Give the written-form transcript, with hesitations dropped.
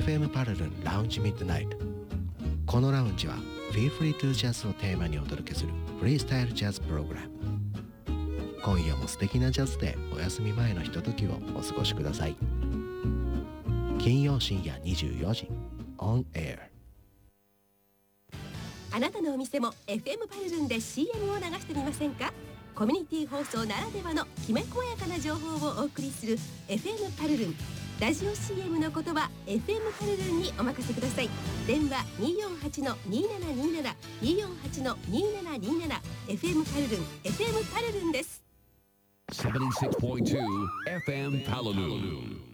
FM パルルンラウンジミッドナイト。このラウンジは Feel Free to Jazz をテーマにお届けするフリースタイルジャズプログラム。今夜も素敵なジャズでお休み前のひとときをお過ごしください。金曜深夜24時 On Air。 あなたのお店も FM パルルンで CM を流してみませんか？コミュニティ放送ならではのきめ細やかな情報をお送りする FM パルルン。ラジオ CM の言葉 FM パルルンにお任せください。電話 248-2727 248-2727 FM パルルン FM パルルンです。 76.2 FM パルルン。